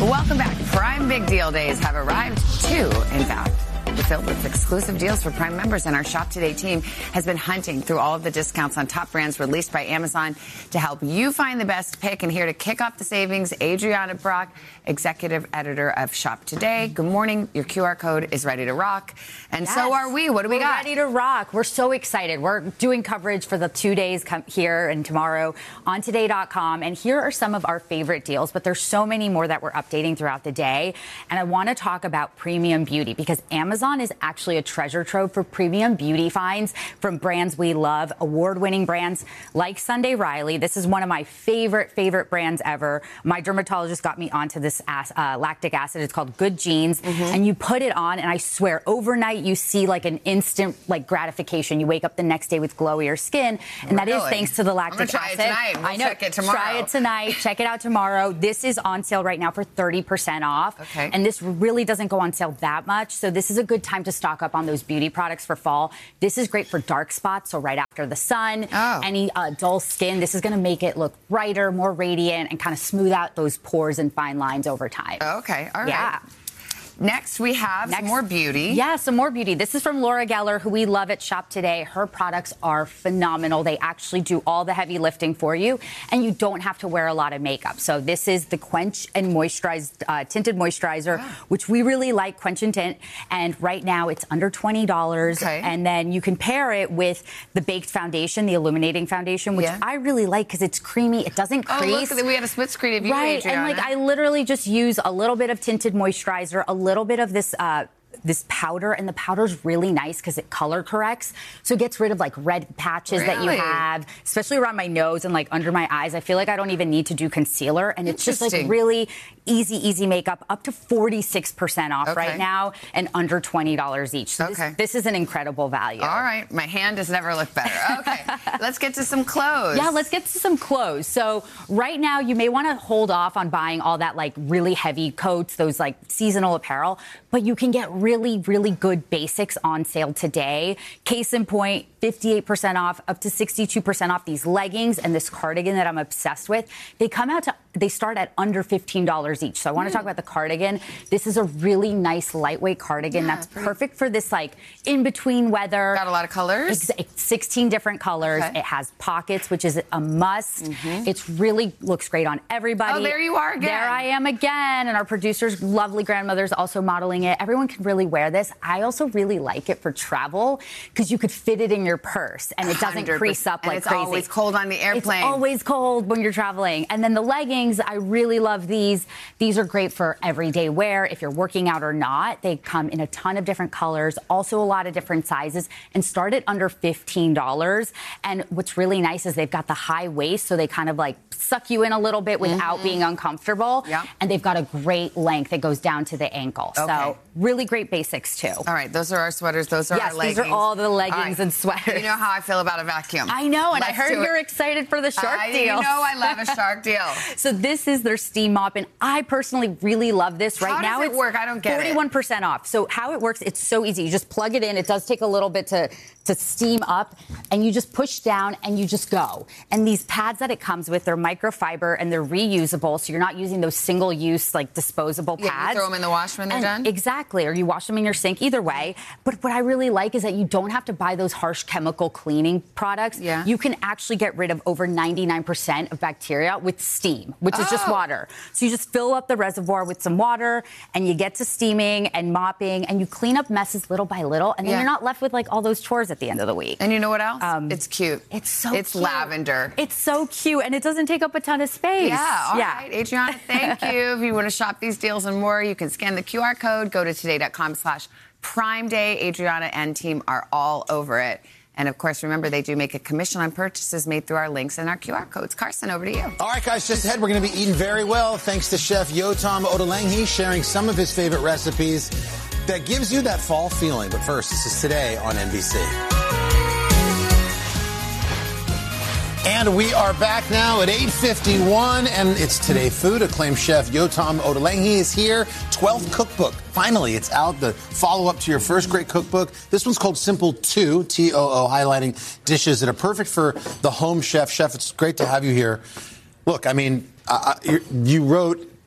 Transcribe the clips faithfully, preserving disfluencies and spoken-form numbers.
Welcome back. Prime Big Deal Days have arrived, two, in fact. We're filled with exclusive deals for Prime members, and our Shop Today team has been hunting through all of the discounts on top brands released by Amazon to help you find the best pick. And here to kick off the savings, Adriana Brock, executive editor of Shop Today. Good morning. Your Q R code is ready to rock. And yes, so are we. What do we We're got? Ready to rock. We're so excited. We're doing coverage for the two days come here and tomorrow on today dot com. And here are some of our favorite deals, but there's so many more that we're updating throughout the day. And I want to talk about premium beauty because Amazon is actually a treasure trove for premium beauty finds from brands we love, award-winning brands like Sunday Riley. This is one of my favorite, favorite brands ever. My dermatologist got me onto this uh, lactic acid. It's called Good Genes. Mm-hmm. And you put it on, and I swear, overnight you see like an instant like gratification. You wake up the next day with glowier skin, and that really? is thanks to the lactic I'm gonna try acid. It tonight. We'll I know. Check it tomorrow. Try it tonight. Check it out tomorrow. This is on sale right now for thirty percent off. Okay. And this really doesn't go on sale that much, so this is a good time to stock up on those beauty products for fall. This is great for dark spots, so right after the sun, oh. any uh, dull skin. This is going to make it look brighter, more radiant, and kind of smooth out those pores and fine lines over time. Okay, all right. Yeah. Next, we have Next, some more beauty. Yeah, some more beauty. This is from Laura Geller, who we love at Shop Today. Her products are phenomenal. They actually do all the heavy lifting for you, and you don't have to wear a lot of makeup. So this is the Quench and Moisturized uh, Tinted Moisturizer, wow. which we really like, Quench and Tint. And right now, it's under twenty dollars. Okay. And then you can pair it with the Baked Foundation, the Illuminating Foundation, which yeah. I really like because it's creamy. It doesn't crease. Oh, look, we had a split screen of you, right. Adriana. And like I literally just use a little bit of tinted moisturizer, a little bit of this uh, this powder, and the powder's really nice because it color corrects, so it gets rid of like red patches really? that you have, especially around my nose and like under my eyes. I feel like I don't even need to do concealer, and it's just like really easy, easy makeup, up to forty-six percent off okay. right now and under twenty dollars each. So okay. this, this is an incredible value. All right. My hand has never looked better. Okay. Let's get to some clothes. Yeah, let's get to some clothes. So right now you may want to hold off on buying all that like really heavy coats, those like seasonal apparel, but you can get really, really good basics on sale today. Case in point, fifty-eight percent off, up to sixty-two percent off these leggings and this cardigan that I'm obsessed with. They come out to, they start at under fifteen dollars each. So I want to mm. talk about the cardigan. This is a really nice lightweight cardigan yeah, that's pretty. perfect for this like in-between weather. Got a lot of colors? It's sixteen different colors. Okay. It has pockets, which is a must. Mm-hmm. It's really looks great on everybody. Oh, there you are again. There I am again. And our producer's lovely grandmother's also modeling it. Everyone can really wear this. I also really like it for travel because you could fit it in your purse and it doesn't one hundred percent crease up like and it's crazy. It's always cold on the airplane. It's always cold when you're traveling. And then the leggings, I really love these. These are great for everyday wear if you're working out or not. They come in a ton of different colors, also a lot of different sizes, and start at under fifteen dollars. And what's really nice is they've got the high waist, so they kind of like suck you in a little bit without mm-hmm. being uncomfortable. Yep. And they've got a great length that goes down to the ankle. Okay. So really great basics too. All right, those are our sweaters. Those are yes, our leggings. These are all the leggings all right. and sweaters. You know how I feel about a vacuum. I know, and Let's I heard you're it. excited for the Shark I, deal. You know I love a Shark deal. So this is their steam mop, and I personally really love this. Right how now, does it it's work? I don't get forty-one percent off. So how it works, it's so easy. You just plug it in. It does take a little bit to to steam up, and you just push down and you just go. And these pads that it comes with, they're microfiber and they're reusable, so you're not using those single-use like disposable pads. Yeah, you throw them in the wash when they're and done? Exactly, or you wash them in your sink, either way. But what I really like is that you don't have to buy those harsh chemical cleaning products. Yeah. You can actually get rid of over ninety-nine percent of bacteria with steam, which is oh. just water. So you just fill up the reservoir with some water and you get to steaming and mopping and you clean up messes little by little, and then yeah. you're not left with like all those chores at the end of the week. And you know what else? Um, it's cute. It's so It's cute. lavender. It's so cute, and it doesn't take up a ton of space. Yeah, all yeah. right. Adriana, thank you. If you want to shop these deals and more, you can scan the Q R code, go to today.com slash Prime Day. Adriana and team are all over it. And, of course, remember, they do make a commission on purchases made through our links and our Q R codes. Carson, over to you. All right, guys, just ahead, we're going to be eating very well thanks to Chef Yotam Ottolenghi sharing some of his favorite recipes that gives you that fall feeling. But first, this is Today on N B C. And we are back now at eight fifty-one, and it's Today Food. Acclaimed chef Yotam Ottolenghi is here. twelfth cookbook. Finally, it's out, the follow-up to your first great cookbook. This one's called Simple two, T O O, highlighting dishes that are perfect for the home chef. Chef, it's great to have you here. Look, I mean, uh, you wrote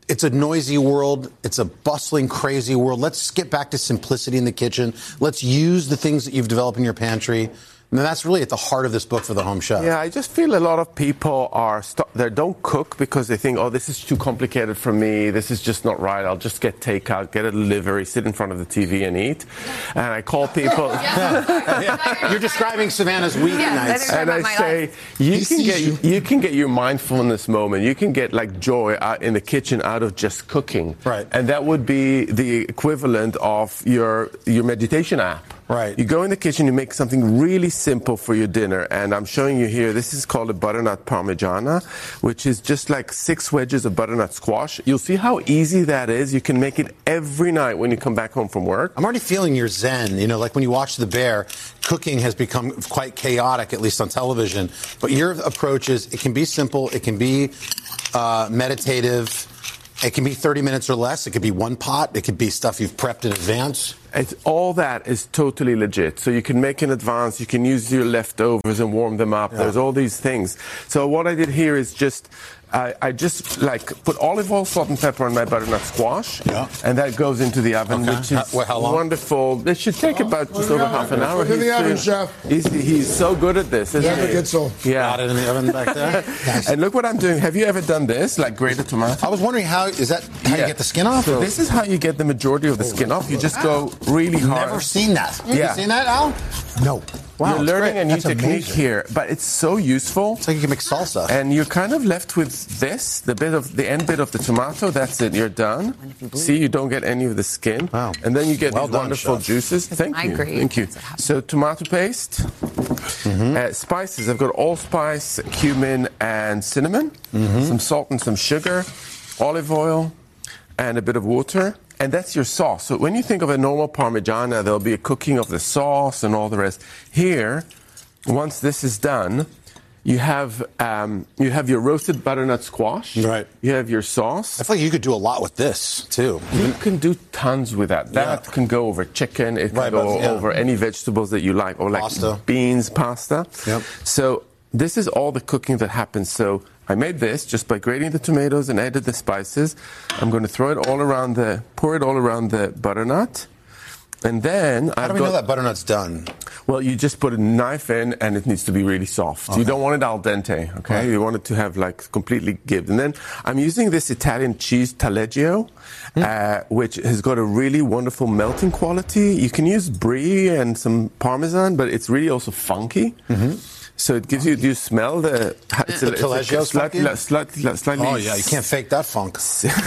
It's a noisy world. It's a bustling, crazy world. Let's get back to simplicity in the kitchen. Let's use the things that you've developed in your pantry. And that's really at the heart of this book for the home chef. Yeah, I just feel a lot of people are st- they don't cook because they think, oh, this is too complicated for me. This is just not right. I'll just get takeout, get a delivery, sit in front of the T V and eat. And I call people. yeah. Yeah. You're describing Savannah's weeknights. Yeah, and I say, life. you he can get you. you can get your mindfulness moment. You can get like joy out in the kitchen out of just cooking. Right. And that would be the equivalent of your your meditation app. Right. You go in the kitchen, you make something really simple for your dinner, and I'm showing you here, this is called a butternut parmigiana, which is just like six wedges of butternut squash. You'll see how easy that is. You can make it every night when you come back home from work. I'm already feeling your zen. You know, like when you watch The Bear, cooking has become quite chaotic, at least on television. But your approach is it can be simple, it can be uh, meditative, it can be thirty minutes or less, it could be one pot, it could be stuff you've prepped in advance. It's, all that is totally legit. So you can make in advance, you can use your leftovers and warm them up. Yeah. There's all these things. So what I did here is just, I, I just like put olive oil, salt and pepper on my butternut squash. Yeah. And that goes into the oven, okay. which is how, how long? wonderful. It should take about just over half an hour. In the oven, chef. He's, he's so good at this, isn't Never he? gets so. Yeah. Got it in the oven back there. Nice. And look what I'm doing. Have you ever done this, like grated tomato? I was wondering how, is that how yeah. you get the skin off? So this is how you get the majority of the skin off. You just go really hard. Never seen that. Yeah. You seen that, Al? No. Wow, you're learning great. a new That's technique amazing. here, but it's so useful. It's like you can make salsa. And you're kind of left with this, the bit of the end bit of the tomato. That's it. You're done. See, you don't get any of the skin. Wow. And then you get Well these done, wonderful chef. juices. Thank I you. agree. Thank you. So tomato paste, mm-hmm. uh, spices. I've got allspice, cumin, and cinnamon. Mm-hmm. Some salt and some sugar, olive oil, and a bit of water. And that's your sauce. So when you think of a normal Parmigiana, there'll be a cooking of the sauce and all the rest. Here, once this is done, you have um, you have your roasted butternut squash. Right. You have your sauce. I feel like you could do a lot with this, too. You can do tons with that. That Yeah. can go over chicken. It can Right, go but, yeah. over any vegetables that you like, or like Pasta. beans, pasta. Yep. So this is all the cooking that happens. So I made this just by grating the tomatoes and added the spices. I'm going to throw it all around the, pour it all around the butternut. And then How I've do we got, know that butternut's done? well, you just put a knife in and it needs to be really soft. Okay. You don't want it al dente, okay? Right. You want it to have like completely gibbed. And then I'm using this Italian cheese taleggio, mm. uh, which has got a really wonderful melting quality. You can use brie and some Parmesan, but it's really also funky. Mm-hmm. So it gives you, do you smell the... It's The a, taleggio it's a slightly, slightly, slightly... Oh, yeah, you can't fake that funk.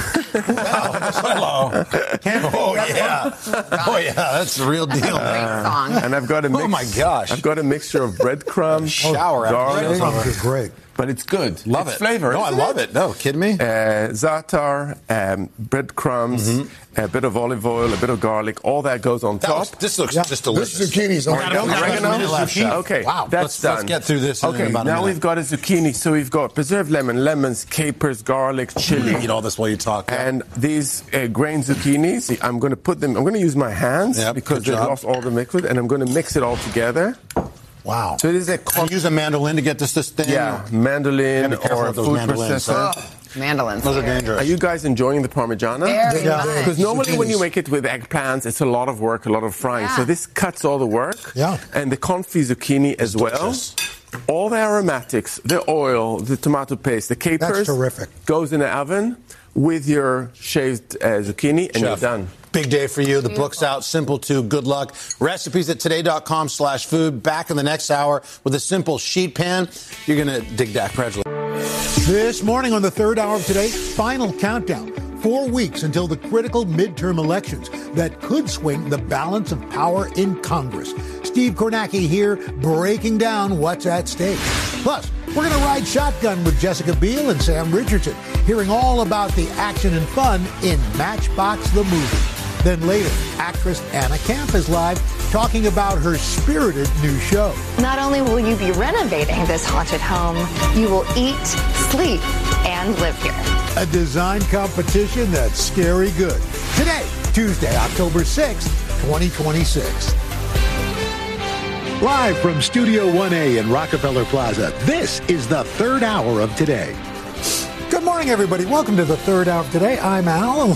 Hello. Oh, yeah. Oh, yeah, that's the real deal. Great song. And I've got a mix, Oh, my gosh. I've got a mixture of breadcrumbs, Shower after garlic, that. Breadcrumbs is great. but it's good. Love it's it. flavor. No, I isn't love it. No, kidding me? Uh, za'atar, um, breadcrumbs, mm-hmm. a bit of olive oil, a bit of garlic. All that goes on That top. looks, this looks Yeah. just delicious. This zucchini's on Oregano? there. Oregano? Oregano? Left, chef. Okay, Wow. that's let's, done. Let's get through this in Okay, about a now minute. we've got a zucchini. So we've got preserved lemon, lemons, capers, garlic, chili. Eat all this while you talk. Yeah. And these uh, grain zucchinis, I'm going to put them, I'm going to use my hands Yep, because good they've job. lost all the liquid, and I'm going to mix it all together. Wow. So it is a Can you use a mandolin to get this this thing? yeah, mandolin Be careful or a with those food mandolins. processor. Oh, Mandolins. those are dangerous. Are you guys enjoying the Parmigiana? Very Yeah. much. Because normally when you Zucchinis. make it with eggplants, it's a lot of work, a lot of frying. Yeah. So this cuts all the work. Yeah. And the confit zucchini as well. delicious. All the aromatics, the oil, the tomato paste, the capers. terrific. Goes in the oven with your shaved uh, zucchini, and Chef, you're done. Big day for you. The book's out. Simple too. Good luck. Recipes at today.com slash food. Back in the next hour with a simple sheet pan. You're going to dig that. Congratulations. This morning on the third hour of Today, final countdown. Four weeks until the critical midterm elections that could swing the balance of power in Congress. Steve Kornacki here, breaking down what's at stake. Plus, we're going to ride shotgun with Jessica Biel and Sam Richardson, hearing all about the action and fun in Matchbox the Movie. Then later, actress Anna Camp is live talking about her spirited new show. Not only will you be renovating this haunted home, you will eat, sleep, and live here. A design competition that's scary good. Today, Tuesday, October sixth, twenty twenty-six. Live from Studio one A in Rockefeller Plaza, this is the third hour of Today. Good morning, everybody. Welcome to the third hour of today. I'm Al.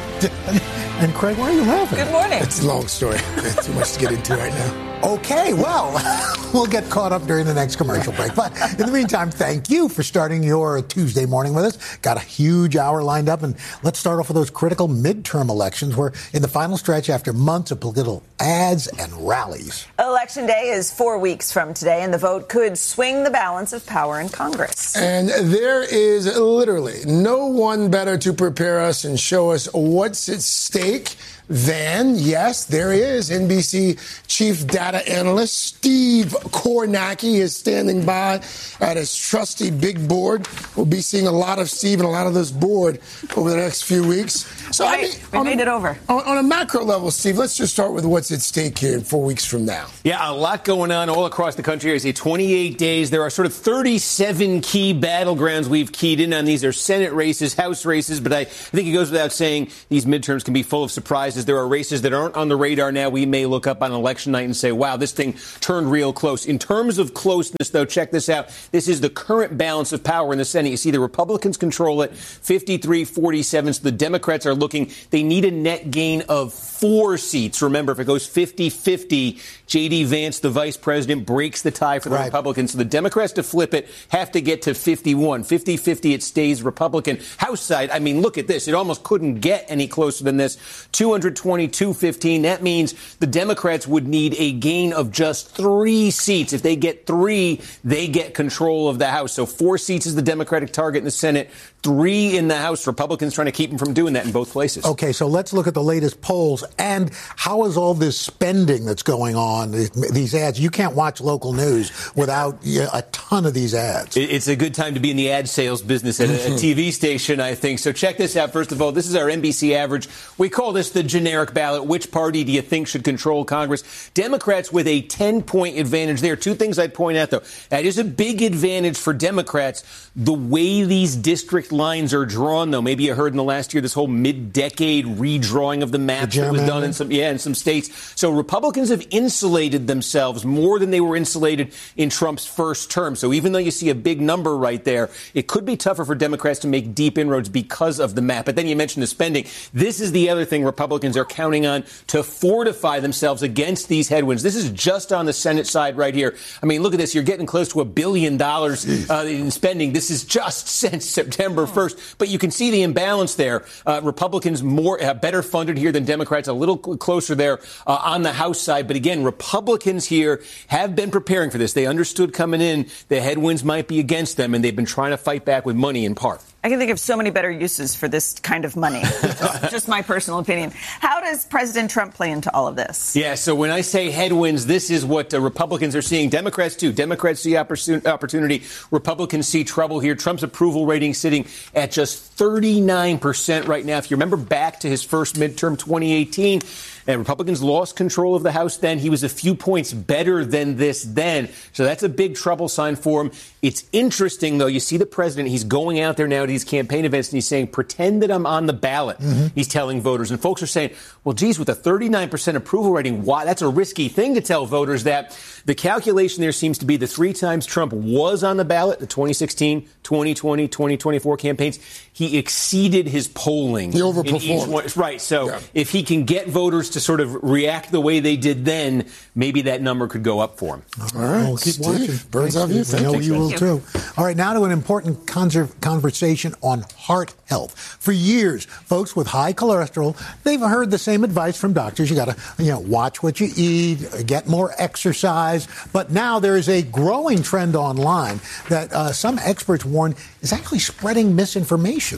And Craig, why are you laughing? Good morning. It's a long story. There's too much to get into right now. Okay, well, we'll get caught up during the next commercial break. But in the meantime, thank you for starting your Tuesday morning with us. Got a huge hour lined up, and let's start off with those critical midterm elections. We're in the final stretch after months of political ads and rallies. Election day is four weeks from today, and the vote could swing the balance of power in Congress. And there is literally no one better to prepare us and show us what's at stake than, yes, there is N B C chief data analyst Steve Kornacki is standing by at his trusty big board. We'll be seeing a lot of Steve and a lot of this board over the next few weeks. So right. I mean, we made a, it over. On, on a macro level, Steve, let's just start with what's at stake here in four weeks from now. Yeah, a lot going on all across the country. I say twenty-eight days. There are sort of thirty-seven key battlegrounds we've keyed in on. These are Senate races, House races, but I, I think it goes without saying these midterms can be full of surprises. There are races that aren't on the radar now. We may look up on election night and say, wow, this thing turned real close. In terms of closeness, though, check this out. This is the current balance of power in the Senate. You see the Republicans control it, fifty-three forty-seven. So the Democrats are looking. They need a net gain of four seats. Remember, if it goes fifty-fifty, J D. Vance, the vice president, breaks the tie for the right. Republicans. So the Democrats, to flip it, have to get to fifty-one. fifty-fifty, it stays Republican. House side, I mean, look at this. It almost couldn't get any closer than this. two twenty, two fifteen. That means the Democrats would need a gain of just three seats. If they get three, they get control of the House. So four seats is the Democratic target in the Senate, three in the House. Republicans trying to keep them from doing that in both places. Okay, so let's look at the latest polls. And how is all this spending that's going on, these ads? You can't watch local news without a ton of these ads. It's a good time to be in the ad sales business at a, a T V station, I think. So check this out. First of all, this is our N B C average. We call this the generic ballot. Which party do you think should control Congress? Democrats with a ten-point advantage there. Two things I'd point out, though. That is a big advantage for Democrats. The way these district lines are drawn, though, maybe you heard in the last year this whole mid-decade redrawing of the maps that was done in some, yeah, in some states. So Republicans have insulated themselves more than they were insulated in Trump's first term. So even though you see a big number right there, it could be tougher for Democrats to make deep inroads because of the map. But then you mentioned the spending. This is the other thing Republicans are counting on to fortify themselves against these headwinds. This is just on the Senate side right here. I mean, look at this. You're getting close to a billion dollars uh, in spending. This is just since September first. But you can see the imbalance there. Uh, Republicans more uh, better funded here than Democrats, a little cl- closer there uh, on the House side. But again, Republicans here have been preparing for this. They understood coming in the headwinds might be against them, and they've been trying to fight back with money in part. I can think of so many better uses for this kind of money. Just, just my personal opinion. How does President Trump play into all of this? Yeah, so when I say headwinds, this is what uh, Republicans are seeing. Democrats too. Democrats see opportun- opportunity. Republicans see trouble here. Trump's approval rating sitting at just thirty-nine percent right now. If you remember back to his first midterm, twenty eighteen, and Republicans lost control of the House then. He was a few points better than this then. So that's a big trouble sign for him. It's interesting, though. You see the president, he's going out there now to these campaign events, and he's saying, pretend that I'm on the ballot. Mm-hmm. He's telling voters. And folks are saying, well, geez, with a thirty-nine percent approval rating, why? That's a risky thing to tell voters that. The calculation there seems to be the three times Trump was on the ballot, the twenty sixteen, twenty twenty, twenty twenty-four campaigns, he exceeded his polling. He overperformed. One, right. So yeah. if he can get voters to sort of react the way they did then, maybe that number could go up for him. All right. Well, keep Steve, watching. Birds of you. I know you will, too. All right. Now to an important conser- conversation on heart health. For years, folks with high cholesterol, they've heard the same advice from doctors. You got to, you know, watch what you eat, get more exercise. But now there is a growing trend online that uh, some experts warn is actually spreading misinformation.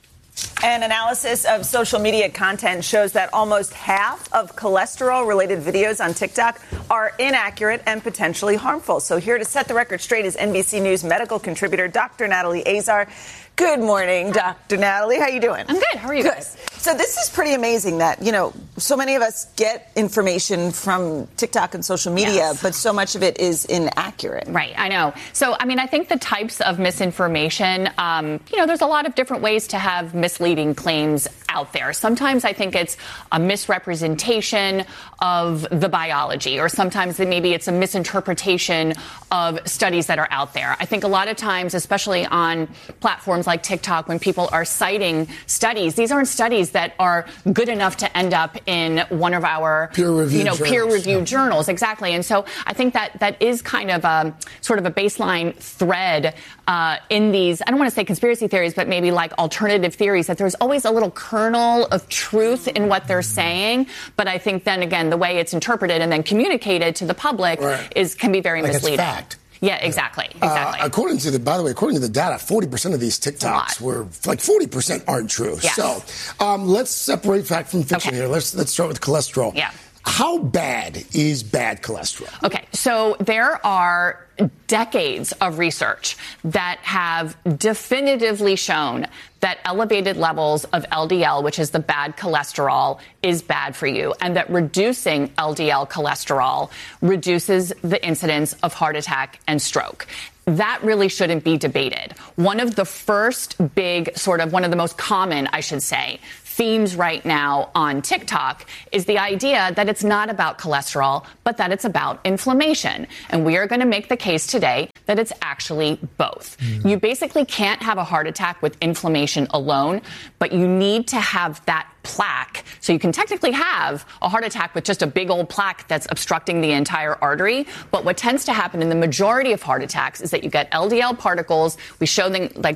An analysis of social media content shows that almost half of cholesterol-related videos on TikTok are inaccurate and potentially harmful. So here to set the record straight is N B C News medical contributor Doctor Natalie Azar. Good morning, Doctor Natalie. How you doing? I'm good. How are you good. guys? So this is pretty amazing that, you know, so many of us get information from TikTok and social media, yes. but so much of it is inaccurate. Right. I know. So, I mean, I think the types of misinformation, um, you know, there's a lot of different ways to have misleading claims out out there. Sometimes I think it's a misrepresentation of the biology, or sometimes maybe it's a misinterpretation of studies that are out there. I think a lot of times, especially on platforms like TikTok, when people are citing studies, these aren't studies that are good enough to end up in one of our peer-reviewed you know, journals. peer-reviewed Yeah. journals. Exactly. And so I think that that is kind of a sort of a baseline thread uh, in these, I don't want to say conspiracy theories, but maybe like alternative theories, that there's always a little kernel of truth in what they're saying. But I think then again, the way it's interpreted and then communicated to the public Right. is can be very Like it's misleading. fact. Yeah, exactly. Exactly. Uh, according to the, by the way, according to the data, forty percent of these TikToks were like forty percent aren't true. Yes. So um, let's separate fact from fiction Okay. here. Let's let's start with cholesterol. Yeah. How bad is bad cholesterol? Okay, so there are decades of research that have definitively shown that elevated levels of L D L, which is the bad cholesterol, is bad for you, and that reducing L D L cholesterol reduces the incidence of heart attack and stroke. That really shouldn't be debated. One of the first big, sort of one of the most common, I should say, themes right now on TikTok is the idea that it's not about cholesterol, but that it's about inflammation. And we are going to make the case today that it's actually both. Mm-hmm. You basically can't have a heart attack with inflammation alone, but you need to have that plaque. So you can technically have a heart attack with just a big old plaque that's obstructing the entire artery. But what tends to happen in the majority of heart attacks is that you get L D L particles. We show them like